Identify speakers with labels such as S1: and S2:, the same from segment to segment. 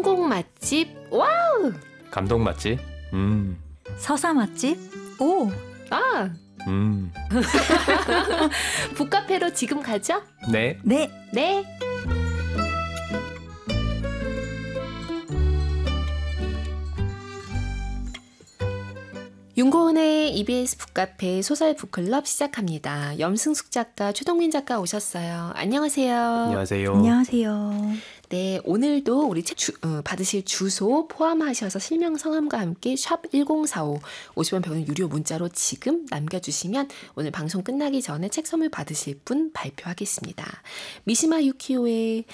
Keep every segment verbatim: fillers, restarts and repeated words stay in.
S1: 성공 맛집. 와우.
S2: 감동 맛집. 음.
S3: 서사 맛집. 오.
S1: 아.
S2: 음.
S1: 북카페로 지금 가죠?
S2: 네.
S3: 네.
S1: 네. 윤고은의 이비에스 북카페 소설 북클럽 시작합니다. 염승숙 작가, 최동민 작가 오셨어요. 안녕하세요.
S2: 안녕하세요.
S3: 안녕하세요.
S1: 네, 오늘도 우리 책 주, 어, 받으실 주소 포함하셔서 실명 성함과 함께 샵 일공사오 오십 원 병원 유료 문자로 지금 남겨주시면 오늘 방송 끝나기 전에 책 선물 받으실 분 발표하겠습니다. 미시마 유키오의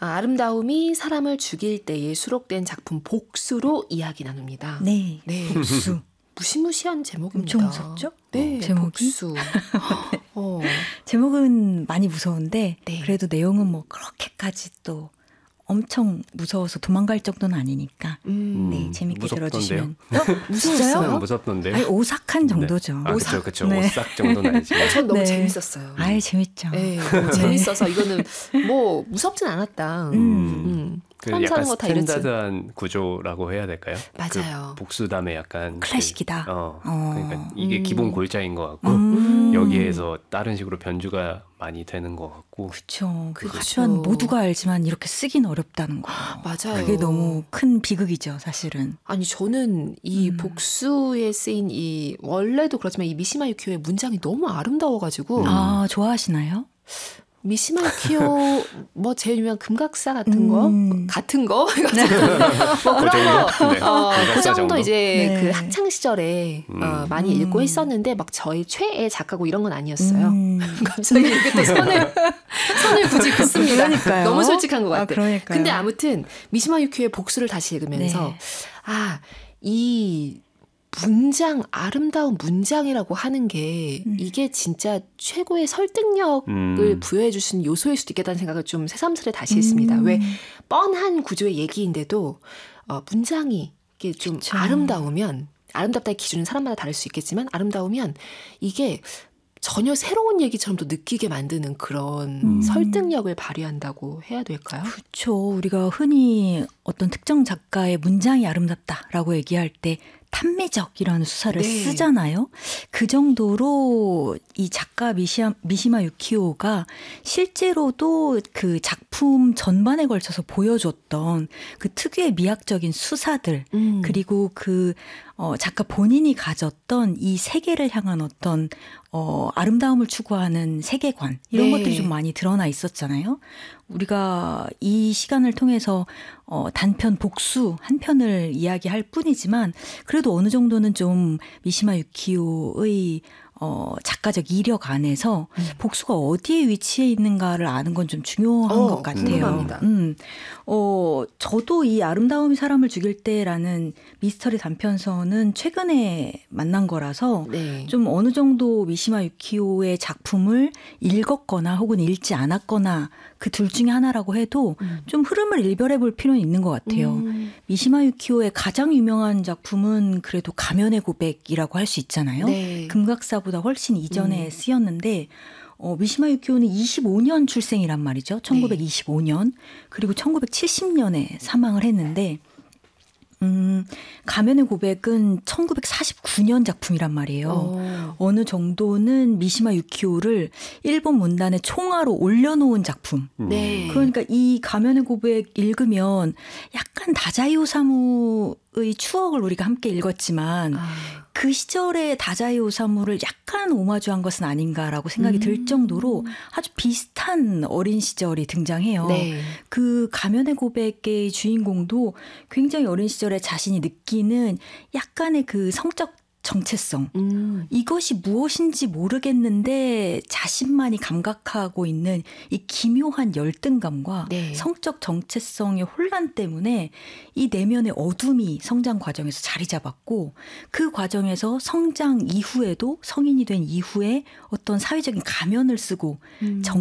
S1: 아름다움이 사람을 죽일 때에 수록된 작품 복수로 이야기 나눕니다.
S3: 네,
S1: 네.
S3: 복수.
S1: 무시무시한 제목입니다.
S3: 엄청 무섭죠?
S1: 네,
S3: 제목이?
S1: 복수. 어.
S3: 제목은 많이 무서운데
S1: 네.
S3: 그래도 내용은 뭐 그렇게까지 또 엄청 무서워서 도망갈 정도는 아니니까
S1: 음.
S3: 네, 재밌게
S2: 무섭던데요?
S3: 들어주시면.
S1: 무서웠어요?
S2: 무섭던데요?
S3: 아니, 오싹한 정도죠.
S2: 네. 아, 그렇죠, 그렇죠.
S3: 네.
S2: 오싹 정도는 아니지만.
S1: 전 너무
S3: 네.
S1: 재밌었어요.
S3: 아이, 재밌죠.
S1: 네, 뭐 재밌어서 이거는 뭐 무섭진 않았다.
S3: 음.
S1: 음.
S2: 그
S1: 사람
S2: 약간
S1: 사는 거 다 이랬지.
S2: 스탠다드한 구조라고 해야 될까요?
S1: 맞아요.
S2: 그 복수담의 약간
S3: 클래식이다.
S2: 그, 어,
S3: 어.
S2: 그러니까 이게
S1: 음.
S2: 기본 골자인 것 같고
S3: 음.
S2: 여기에서 다른 식으로 변주가 많이 되는 것 같고.
S3: 그렇죠.
S1: 그쵸.
S3: 하지만 모두가 알지만 이렇게 쓰긴 어렵다는 거.
S1: 맞아요.
S3: 그게 너무 큰 비극이죠, 사실은.
S1: 아니 저는 이
S3: 음.
S1: 복수에 쓰인 이 원래도 그렇지만 이 미시마 유키오의 문장이 너무 아름다워가지고
S2: 음.
S3: 아, 좋아하시나요?
S1: 미시마 유키오 뭐 제일 유명한 금각사 같은 거
S3: 음.
S1: 같은 거 뭐 그런 거
S2: 네.
S1: 어, 그
S2: 금각사
S1: 정도
S2: 정도?
S1: 이제
S3: 네.
S1: 그 학창 시절에
S2: 음.
S1: 어, 많이
S3: 음.
S1: 읽고 했었는데 막 저희 최애 작가고 이런 건 아니었어요.
S3: 음.
S1: 갑자기 이렇게 또 선을 선을 굳이 긋습니다.
S3: 그러니까요.
S1: 너무 솔직한 것
S3: 아,
S1: 같아.
S3: 그러니까요.
S1: 근데 아무튼 미시마 유키오의 복수를 다시 읽으면서
S3: 네.
S1: 아, 이 문장, 아름다운 문장이라고 하는 게
S3: 음.
S1: 이게 진짜 최고의 설득력을
S2: 음.
S1: 부여해 줄 수 있는 요소일 수도 있겠다는 생각을 좀 새삼스레 다시 했습니다.
S3: 음.
S1: 왜 뻔한 구조의 얘기인데도 어, 문장이 이게 좀
S3: 그쵸.
S1: 아름다우면 아름답다의 기준은 사람마다 다를 수 있겠지만 아름다우면 이게 전혀 새로운 얘기처럼 또 느끼게 만드는 그런
S3: 음.
S1: 설득력을 발휘한다고 해야 될까요?
S3: 그렇죠. 우리가 흔히 어떤 특정 작가의 문장이 아름답다라고 얘기할 때 탐미적이라는 수사를
S1: 네.
S3: 쓰잖아요. 그 정도로 이 작가 미시마, 미시마 유키오가 실제로도 그 작품 전반에 걸쳐서 보여줬던 그 특유의 미학적인 수사들
S1: 음.
S3: 그리고 그 어, 작가 본인이 가졌던 이 세계를 향한 어떤 어, 아름다움을 추구하는 세계관 이런
S1: 네.
S3: 것들이 좀 많이 드러나 있었잖아요. 우리가 이 시간을 통해서 어, 단편 복수 한 편을 이야기할 뿐이지만 그래도 어느 정도는 좀 미시마 유키오의 어, 작가적 이력 안에서
S1: 음.
S3: 복수가 어디에 위치해 있는가를 아는 건 좀 중요한
S1: 어,
S3: 것 같아요.
S1: 궁금합니다.
S3: 음, 어, 저도 이 아름다움이 사람을 죽일 때라는 미스터리 단편서는 최근에 만난 거라서
S1: 네.
S3: 좀 어느 정도 미시마 유키오의 작품을 읽었거나 혹은 읽지 않았거나 그 둘 중에 하나라고 해도
S1: 음.
S3: 좀 흐름을 일별해 볼 필요는 있는 것 같아요.
S1: 음.
S3: 미시마 유키오의 가장 유명한 작품은 그래도 가면의 고백이라고 할 수 있잖아요.
S1: 네.
S3: 금각사보다 훨씬 이전에
S1: 음.
S3: 쓰였는데 어, 미시마 유키오는 이십오 년 출생이란 말이죠. 천구백이십오 년. 그리고 천구백칠십 년에 사망을 했는데 음, 가면의 고백은 천구백사십구 년 작품이란 말이에요.
S1: 어.
S3: 어느 정도는 미시마 유키오를 일본 문단의 총화로 올려놓은 작품.
S2: 음.
S1: 네.
S3: 그러니까 이 가면의 고백 읽으면 약간 다자이 오사무의 추억을 우리가 함께 읽었지만
S1: 아.
S3: 그 시절의 다자이 오사무를 약간 오마주한 것은 아닌가라고 생각이
S1: 음.
S3: 들 정도로 아주 비슷한 어린 시절이 등장해요.
S1: 네.
S3: 그 가면의 고백의 주인공도 굉장히 어린 시절에 자신이 느끼는 약간의 그 성적 정체성.
S1: 음.
S3: 이것이 무엇인지 모르겠는데 자신만이 감각하고 있는 이 기묘한 열등감과
S1: 네.
S3: 성적 정체성의 혼란 때문에 이 내면의 어둠이 성장 과정에서 자리 잡았고 그 과정에서 성장 이후에도 성인이 된 이후에 어떤 사회적인 가면을 쓰고
S1: 음.
S3: 정